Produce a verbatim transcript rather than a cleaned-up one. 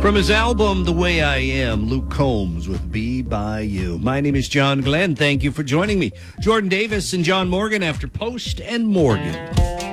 From his album, The Way I Am, Luke Combs with Be By You. My name is John Glenn. Thank you for joining me. Jordan Davis and John Morgan after Post and Morgan.